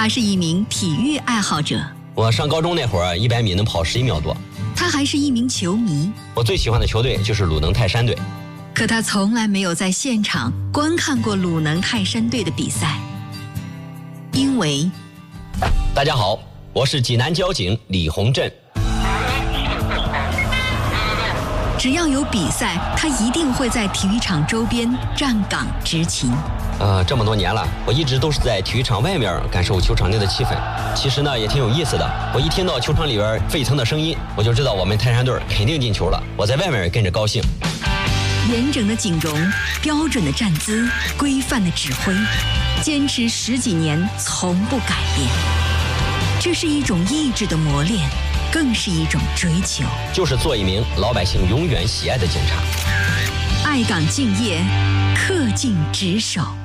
他是一名体育爱好者。 我上高中那会儿，100米能跑11秒多。 他还是一名球迷。 我最喜欢的球队就是鲁能泰山队。 可他从来没有在现场观看过鲁能泰山队的比赛，因为…… 大家好，我是济南交警李洪振。 只要有比赛，他一定会在体育场周边站岗执勤。 这么多年了，我一直都是在体育场外面感受球场内的气氛。其实呢，也挺有意思的。我一听到球场里边沸腾的声音，我就知道我们泰山队肯定进球了。我在外面跟着高兴。 严整的警容，标准的站姿，规范的指挥，坚持10几年，从不改变。这是一种意志的磨练，更是一种追求。 就是做一名老百姓永远喜爱的警察。 爱岗敬业，恪尽职守。